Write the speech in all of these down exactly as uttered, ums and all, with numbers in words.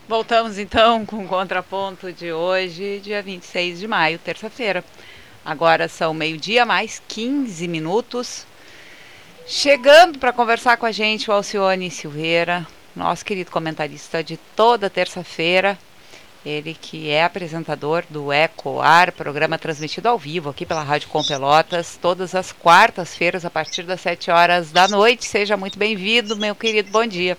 Voltamos então com o contraponto de hoje, dia vinte e seis de maio, terça-feira. Agora são meio-dia mais quinze minutos. Chegando para conversar com a gente o Alcione Silveira, nosso querido comentarista de toda terça-feira. Ele que é apresentador do Ecoar, programa transmitido ao vivo aqui pela Rádio Com Pelotas, todas as quartas-feiras a partir das sete horas da noite. Seja muito bem-vindo, meu querido, bom dia.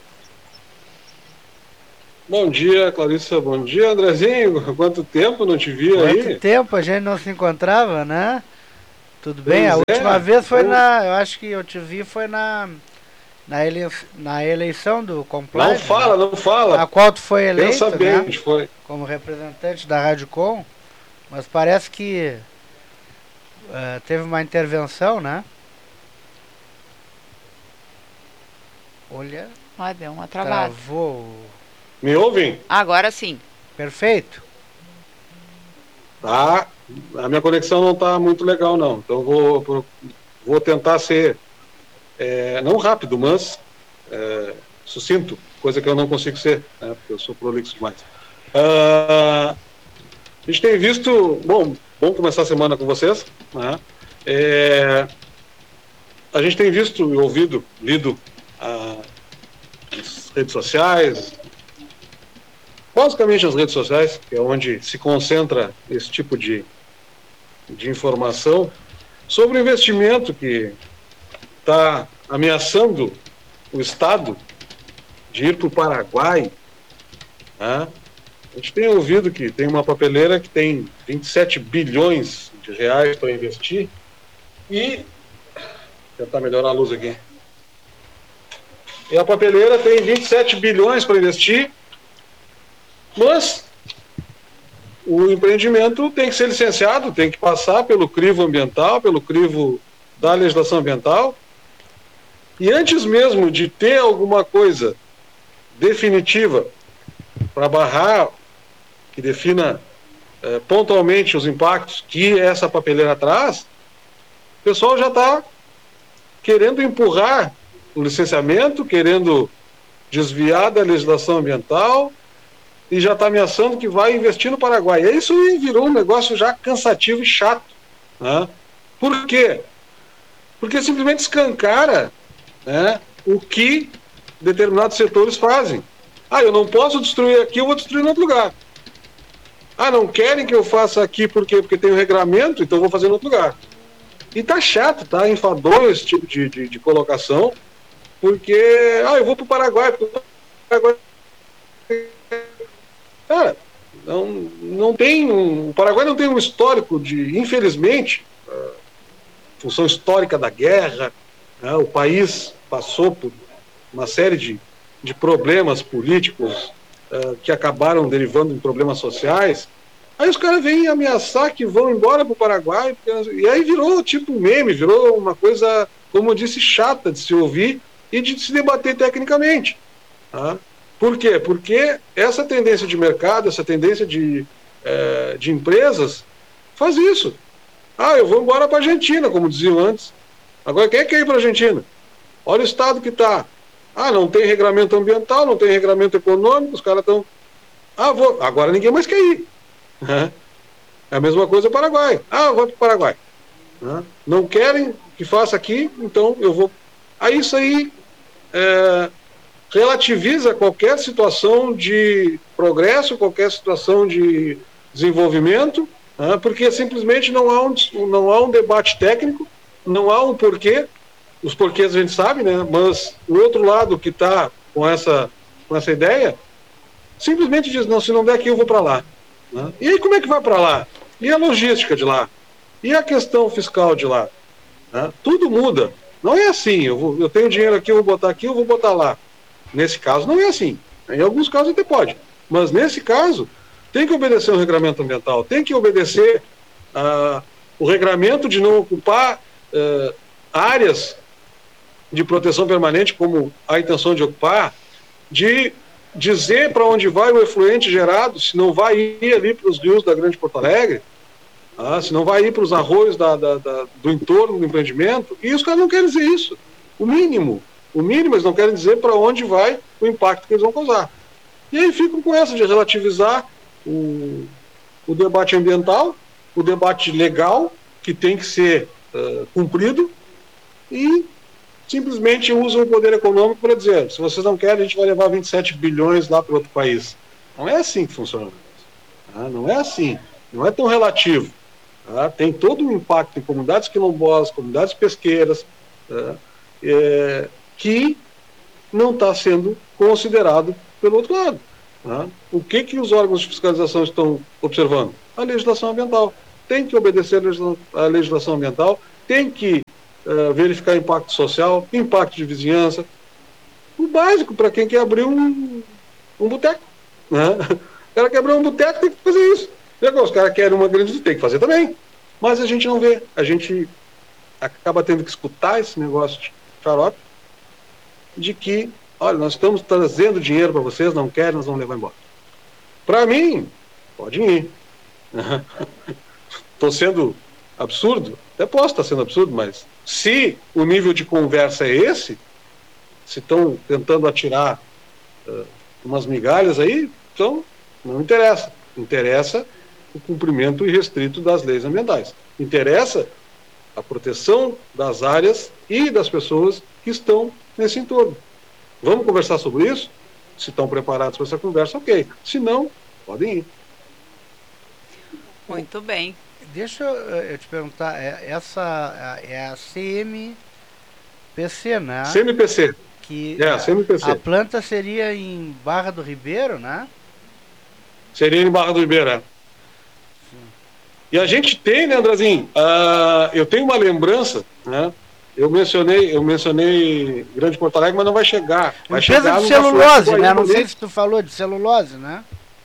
Bom dia, Clarissa. Bom dia, Andrezinho. Quanto tempo não te vi aí? Quanto tempo a gente não se encontrava, né? Tudo bem? Pois a é. última vez foi eu... na... Eu acho que eu te vi foi na... Na, ele... na eleição do Complexo. Não fala, né? não fala. A qual tu foi eleito, Pensa bem, né? foi. Como representante da Rádio Com. Mas parece que uh, teve uma intervenção, né? Olha... Ah, deu uma travada. Travou... Me ouvem? Agora sim. Perfeito. Tá. A minha conexão não está muito legal, não. Então vou, vou tentar ser, é, não rápido, mas é, sucinto, coisa que eu não consigo ser, né, porque eu sou prolixo demais. Uh, a gente tem visto... Bom, bom começar a semana com vocês. Né? É, a gente tem visto e ouvido, lido uh, as redes sociais... Basicamente as redes sociais, que é onde se concentra esse tipo de, de informação sobre o investimento que está ameaçando o Estado de ir para o Paraguai. Né? A gente tem ouvido que tem uma papeleira que tem vinte e sete bilhões de reais para investir e... Vou tentar melhorar a luz aqui. E a papeleira tem vinte e sete bilhões para investir. Mas o empreendimento tem que ser licenciado, tem que passar pelo crivo ambiental, pelo crivo da legislação ambiental. E antes mesmo de ter alguma coisa definitiva para barrar, que defina eh, pontualmente os impactos que essa papeleira traz, o pessoal já está querendo empurrar o licenciamento, querendo desviar da legislação ambiental, e já está ameaçando que vai investir no Paraguai. E isso virou um negócio já cansativo e chato. Né? Por quê? Porque simplesmente escancara, né, o que determinados setores fazem. Ah, eu não posso destruir aqui, eu vou destruir em outro lugar. Ah, não querem que eu faça aqui por quê? Porque tem um regramento, então eu vou fazer em outro lugar. E tá chato, tá enfadonho esse tipo de, de, de colocação, porque, ah, eu vou para o Paraguai, porque o Paraguai... Cara, não, não tem um, o Paraguai não tem um histórico de, infelizmente, uh, função histórica da guerra, né, o país passou por uma série de, de problemas políticos uh, que acabaram derivando em problemas sociais. Aí os caras vêm ameaçar que vão embora para o Paraguai, e aí virou tipo meme, virou uma coisa, como eu disse, chata de se ouvir e de se debater tecnicamente. Tá? Por quê? Porque essa tendência de mercado, essa tendência de, é, de empresas faz isso. Ah, eu vou embora para a Argentina, como diziam antes. Agora, quem é que quer ir para a Argentina? Olha o estado que está. Ah, não tem regramento ambiental, não tem regramento econômico, os caras estão... Ah, vou... Agora ninguém mais quer ir. É a mesma coisa no Paraguai. Ah, eu vou para o Paraguai. Não querem que faça aqui, então eu vou... Aí isso aí... É... relativiza qualquer situação de progresso, qualquer situação de desenvolvimento, né, porque simplesmente não há, um, não há um debate técnico, não há um porquê, os porquês a gente sabe, né, mas o outro lado que está com essa, com essa ideia, simplesmente diz, não, se não der aqui eu vou para lá. Né? E aí como é que vai para lá? E a logística de lá? E a questão fiscal de lá? Né? Tudo muda. Não é assim, eu, vou, eu tenho dinheiro aqui, eu vou botar aqui, eu vou botar lá. Nesse caso não é assim. Em alguns casos até pode. Mas nesse caso, tem que obedecer o regramento ambiental, tem que obedecer uh, o regramento de não ocupar uh, áreas de proteção permanente, como a intenção de ocupar, de dizer para onde vai o efluente gerado, se não vai ir ali para os rios da Grande Porto Alegre, uh, se não vai ir para os arroios da, da, da, do entorno do empreendimento, e os caras não querem dizer isso. O mínimo. O mínimo, eles não querem dizer para onde vai o impacto que eles vão causar. E aí ficam com essa de relativizar o, o debate ambiental, o debate legal, que tem que ser uh, cumprido, e simplesmente usam o poder econômico para dizer, se vocês não querem, a gente vai levar vinte e sete bilhões lá para outro país. Não é assim que funciona. Tá? Não é assim. Não é tão relativo. Tá? Tem todo um impacto em comunidades quilombolas, comunidades pesqueiras, tá? é, que não está sendo considerado pelo outro lado. Tá? O que, que os órgãos de fiscalização estão observando? A legislação ambiental. Tem que obedecer a legislação ambiental, tem que uh, verificar impacto social, impacto de vizinhança. O básico para quem quer abrir um, um boteco. Né? O cara quer abrir um boteco, tem que fazer isso. E agora, os caras querem uma grande, tem que fazer também. Mas a gente não vê. A gente acaba tendo que escutar esse negócio de xarope, de que, olha, nós estamos trazendo dinheiro para vocês, não querem, nós vamos levar embora. Para mim, pode ir. Estou sendo absurdo? Até posso estar sendo absurdo, mas se o nível de conversa é esse, se estão tentando atirar uh, umas migalhas aí, então não interessa. Interessa o cumprimento irrestrito das leis ambientais. Interessa a proteção das áreas e das pessoas que estão nesse entorno. Vamos conversar sobre isso? Se estão preparados para essa conversa, ok. Se não, podem ir. Muito bem. Deixa eu te perguntar, essa é a C M P C, né? C M P C. Que é, a C M P C. A planta seria em Barra do Ribeiro, né? Seria em Barra do Ribeiro, é. E a gente tem, né, Andrezinho? Uh, eu tenho uma lembrança, né? Eu mencionei, eu mencionei Grande Porto Alegre, mas não vai chegar. Vai Empresa chegar de celulose, né? Não sei se tu falou de celulose, né?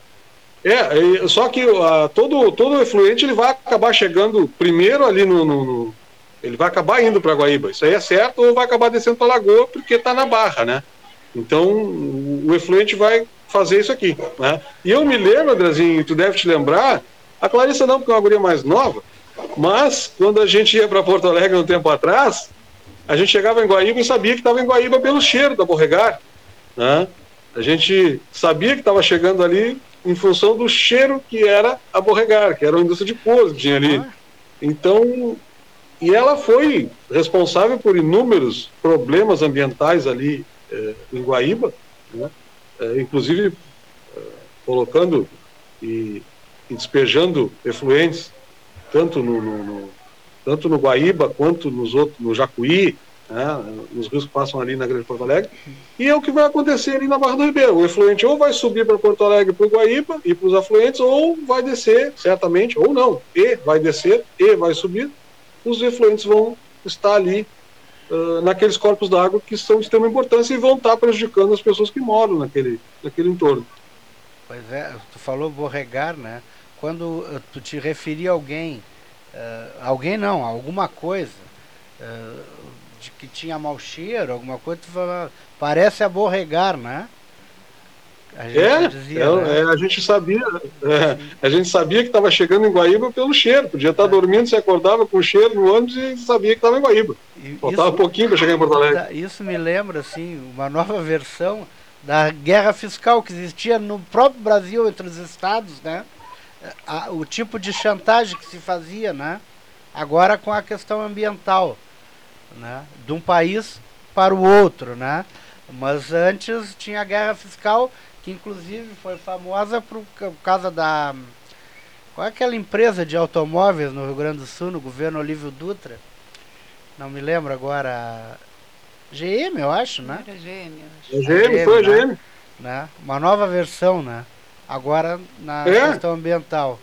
É, só que uh, todo, todo efluente ele vai acabar chegando primeiro ali no... no, no ele vai acabar indo para Guaíba. Isso aí é certo, ou vai acabar descendo para a Lagoa, porque está na Barra, né? Então, o efluente vai fazer isso aqui, né? E eu me lembro, Andrezinho, tu deve te lembrar, a Clarissa não, porque é uma guria mais nova, mas quando a gente ia para Porto Alegre um tempo atrás, a gente chegava em Guaíba e sabia que estava em Guaíba pelo cheiro da Borregar, né? A gente sabia que estava chegando ali em função do cheiro que era a Borregar, que era uma indústria de couro que tinha ali. Então, e ela foi responsável por inúmeros problemas ambientais ali eh, em Guaíba, né? eh, inclusive eh, colocando e, e despejando efluentes tanto no, no, no, tanto no Guaíba quanto nos outros, no Jacuí, né, nos rios que passam ali na Grande Porto Alegre, e é o que vai acontecer ali na Barra do Ribeiro. O efluente ou vai subir para Porto Alegre para o Guaíba e para os afluentes, ou vai descer, certamente, ou não, e vai descer, e vai subir, os efluentes vão estar ali uh, naqueles corpos d'água que são de extrema importância e vão estar prejudicando as pessoas que moram naquele, naquele entorno. Pois é, tu falou Borregar, né? Quando uh, tu te referia a alguém, uh, alguém não, alguma coisa, uh, de que tinha mau cheiro, alguma coisa, tu falava, parece a Borregar, né? A gente é, dizia, é, né? é, a gente sabia, é, a gente sabia que estava chegando em Guaíba pelo cheiro, podia estar é. dormindo, se acordava com o cheiro no ônibus e sabia que estava em Guaíba. E, Faltava isso, um pouquinho para chegar em Porto Alegre. Isso me lembra, assim, uma nova versão da guerra fiscal que existia no próprio Brasil entre os estados, né? A, o tipo de chantagem que se fazia, né? Agora com a questão ambiental, né? De um país para o outro, né? Mas antes tinha a guerra fiscal, que inclusive foi famosa por causa da... Qual é aquela empresa de automóveis no Rio Grande do Sul, no governo Olívio Dutra? Não me lembro agora. G M, eu acho, né? Era G M, eu acho. G M, foi a G M. Né? Né? Uma nova versão, né? Agora na é. questão ambiental.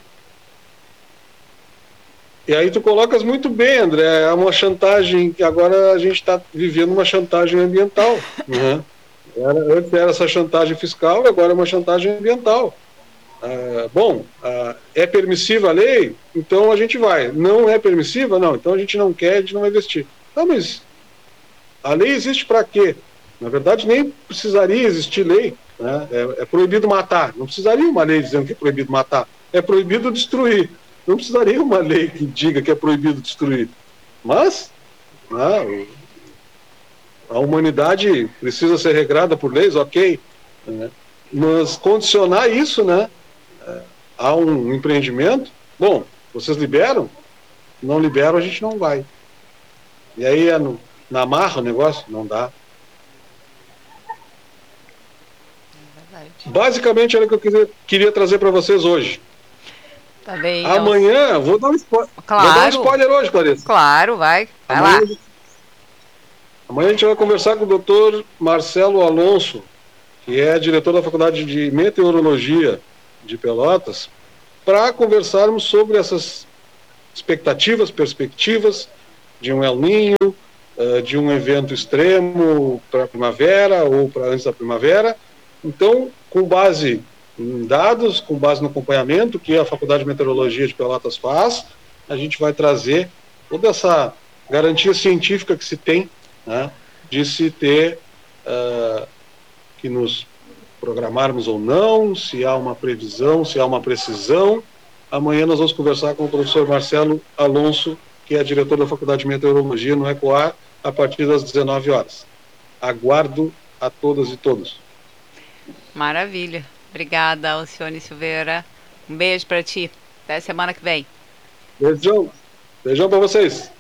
E aí tu colocas muito bem, André, é uma chantagem, que agora a gente está vivendo uma chantagem ambiental, né? Era, antes era essa chantagem fiscal, agora é uma chantagem ambiental. Ah, bom, ah, é permissiva a lei? Então a gente vai. Não é permissiva? Não, então a gente não quer, a gente não vai investir. Não, mas a lei existe para quê? Na verdade, nem precisaria existir lei, né? é, é proibido matar. Não precisaria uma lei dizendo que é proibido matar. É proibido destruir. Não precisaria uma lei que diga que é proibido destruir. Mas né, a humanidade precisa ser regrada por leis, ok. Né? mas condicionar isso, né, a um empreendimento, bom, vocês liberam? Não liberam, a gente não vai. E aí é no, na marra o negócio? Não dá. Verdade. Basicamente era o que eu queria, queria trazer para vocês hoje. Tá bem. Amanhã, vou dar um spoiler. Claro. Vou dar um spoiler hoje, Clarice. Claro, vai. Vai amanhã, lá. Amanhã a gente vai conversar com o doutor Marcelo Alonso, que é diretor da Faculdade de Meteorologia de Pelotas, para conversarmos sobre essas expectativas, perspectivas de um El Niño, de um evento extremo para a primavera ou para antes da primavera. Então, com base em dados, com base no acompanhamento que a Faculdade de Meteorologia de Pelotas faz, a gente vai trazer toda essa garantia científica que se tem, né, de se ter uh, que nos programarmos ou não, se há uma previsão, se há uma precisão. Amanhã nós vamos conversar com o professor Marcelo Alonso, que é diretor da Faculdade de Meteorologia no ECOAR, a partir das dezenove horas. Aguardo a todas e todos. Maravilha. Obrigada, Alcione Silveira. Um beijo para ti. Até semana que vem. Beijão. Beijão para vocês. Certo.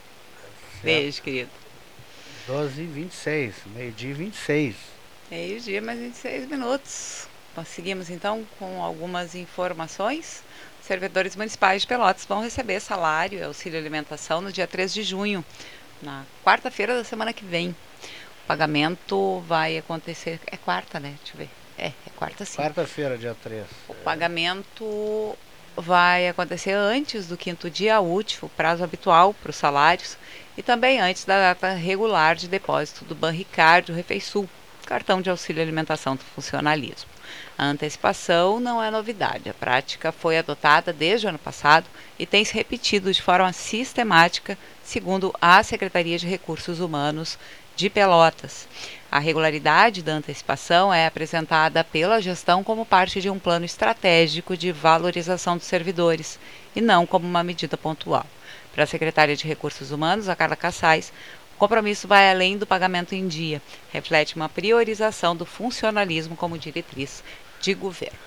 Beijo, querido. doze e vinte e seis, meio-dia e vinte e seis. Meio-dia, mais vinte e seis minutos. Nós seguimos então com algumas informações. Servidores municipais de Pelotas vão receber salário e auxílio alimentação no dia três de junho, na quarta-feira da semana que vem. O pagamento vai acontecer... É quarta, né? Deixa eu ver. É, é quarta sim. Quarta-feira, dia três. O pagamento vai acontecer antes do quinto dia útil, prazo habitual para os salários, e também antes da data regular de depósito do Banricardo Refeisul, cartão de auxílio alimentação do funcionalismo. A antecipação não é novidade. A prática foi adotada desde o ano passado e tem se repetido de forma sistemática, segundo a Secretaria de Recursos Humanos de Pelotas. A regularidade da antecipação é apresentada pela gestão como parte de um plano estratégico de valorização dos servidores e não como uma medida pontual. Para a secretária de Recursos Humanos, a Carla Cassais, o compromisso vai além do pagamento em dia, reflete uma priorização do funcionalismo como diretriz de governo.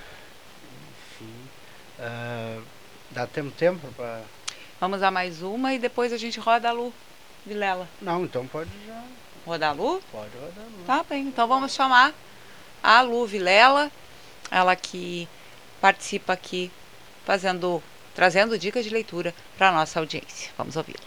Sim. Uh, dá tempo, tempo para... Vamos a mais uma e depois a gente roda a Lu Vilela. Não, então pode já... Rodar a Lu? Pode rodar a Lu. Tá bem, então vamos chamar a Lu Vilela, ela que participa aqui fazendo, trazendo dicas de leitura para a nossa audiência. Vamos ouvi-la.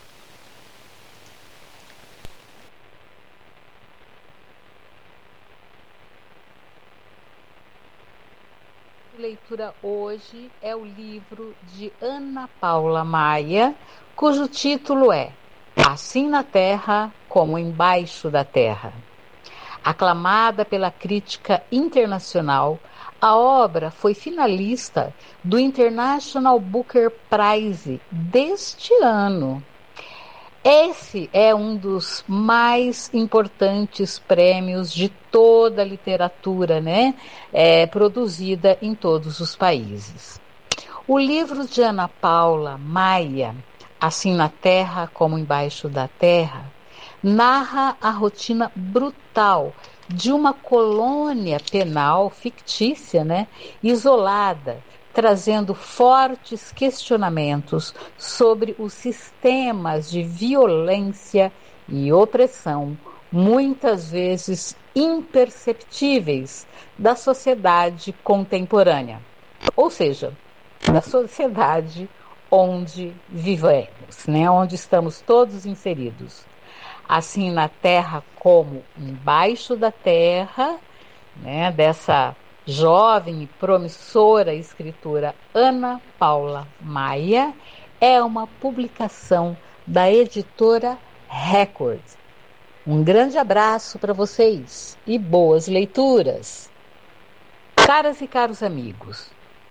Leitura hoje é o livro de Ana Paula Maia, cujo título é Assim na Terra como Embaixo da Terra. Aclamada pela crítica internacional, a obra foi finalista do International Booker Prize deste ano. Esse é um dos mais importantes prêmios de toda a literatura, né? É, produzida em todos os países. O livro de Ana Paula Maia, Assim na Terra como Embaixo da Terra, narra a rotina brutal de uma colônia penal fictícia, né? Isolada, trazendo fortes questionamentos sobre os sistemas de violência e opressão, muitas vezes imperceptíveis, da sociedade contemporânea. Ou seja, da sociedade onde vivemos, né? Onde estamos todos inseridos. Assim na Terra como Embaixo da Terra, né? Dessa jovem e promissora escritora Ana Paula Maia, é uma publicação da editora Record. Um grande abraço para vocês e boas leituras. Caras e caros amigos.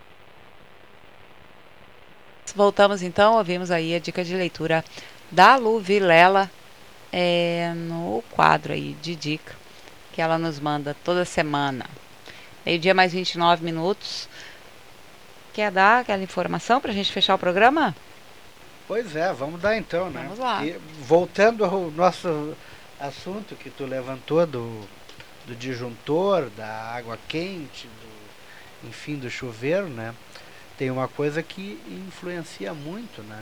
Voltamos então, ouvimos aí a dica de leitura da Lu Vilela é, no quadro aí de dica que ela nos manda toda semana. Meio-dia mais vinte e nove minutos. Quer dar aquela informação para a gente fechar o programa? Pois é, vamos dar então, né? Vamos lá. E voltando ao nosso assunto que tu levantou do, do disjuntor, da água quente, do, enfim, do chuveiro, né? Tem uma coisa que influencia muito, né?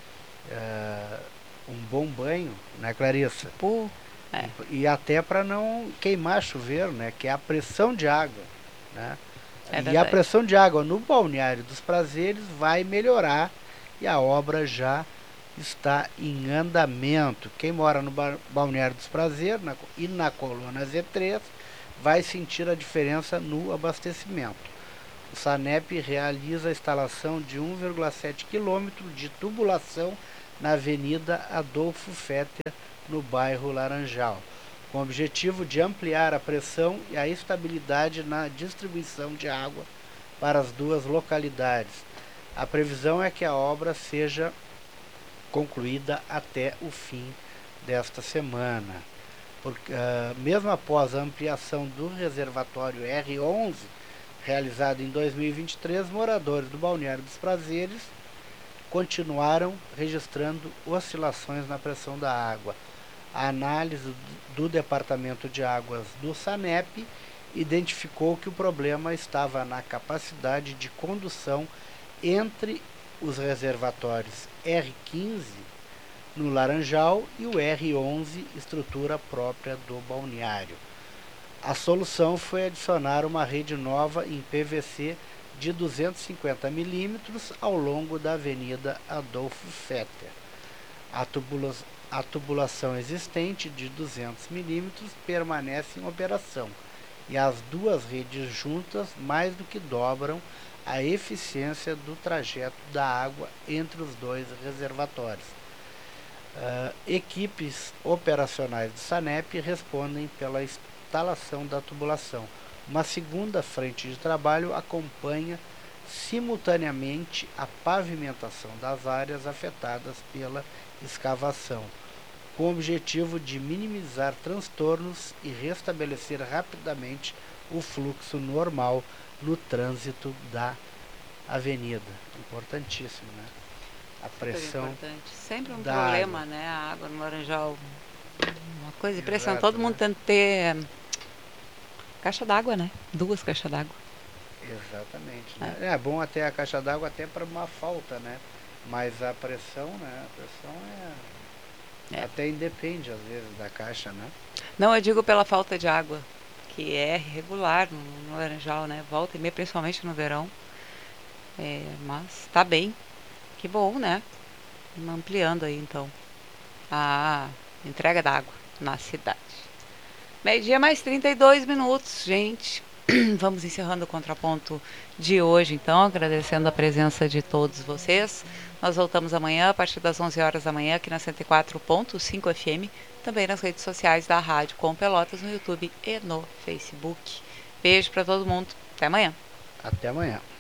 É, um bom banho, né, Clarissa? Pô, é. E, e até para não queimar chuveiro, né? Que é a pressão de água, né? É e verdade. a pressão de água no Balneário dos Prazeres vai melhorar e a obra já está em andamento. Quem mora no Balneário dos Prazeres na, e na coluna Z três vai sentir a diferença no abastecimento. O SANEP realiza a instalação de um vírgula sete quilômetros de tubulação na Avenida Adolfo Fetter, no bairro Laranjal, com o objetivo de ampliar a pressão e a estabilidade na distribuição de água para as duas localidades. A previsão é que a obra seja concluída até o fim desta semana. Porque, uh, mesmo após a ampliação do reservatório R onze, realizado em dois mil e vinte e três, moradores do Balneário dos Prazeres continuaram registrando oscilações na pressão da água. A análise do Departamento de Águas do SANEP identificou que o problema estava na capacidade de condução entre os reservatórios R quinze no Laranjal e o R onze, estrutura própria do balneário. A solução foi adicionar uma rede nova em P V C de duzentos e cinquenta milímetros ao longo da Avenida Adolfo Fetter. A, tubula a tubulação existente de duzentos milímetros permanece em operação e as duas redes juntas mais do que dobram a eficiência do trajeto da água entre os dois reservatórios. Uh, equipes operacionais do SANEP respondem pela instalação da tubulação. Uma segunda frente de trabalho acompanha simultaneamente a pavimentação das áreas afetadas pela escavação, com o objetivo de minimizar transtornos e restabelecer rapidamente o fluxo normal no trânsito da avenida. Importantíssimo, né? A pressão. Importante. Sempre um da problema, água. né? A água no Laranjal. Uma coisa Exato, impressionante. Todo mundo né? tenta ter caixa d'água, né? Duas caixas d'água. Exatamente. Né? É. é bom até a caixa d'água até para uma falta, né? Mas a pressão, né? A pressão é... é. Até independe, às vezes, da caixa, né? Não, eu digo pela falta de água, que é regular no, no Laranjal, né? Volta e meia, principalmente no verão. É, mas tá bem. Que bom, né? Ampliando aí, então, a entrega d'água na cidade. Meio-dia mais trinta e dois minutos, gente. Vamos encerrando o contraponto de hoje, então, agradecendo a presença de todos vocês. Nós voltamos amanhã, a partir das onze horas da manhã, aqui na cento e quatro ponto cinco F M, também nas redes sociais da Rádio Com Pelotas, no YouTube e no Facebook. Beijo para todo mundo. Até amanhã. Até amanhã.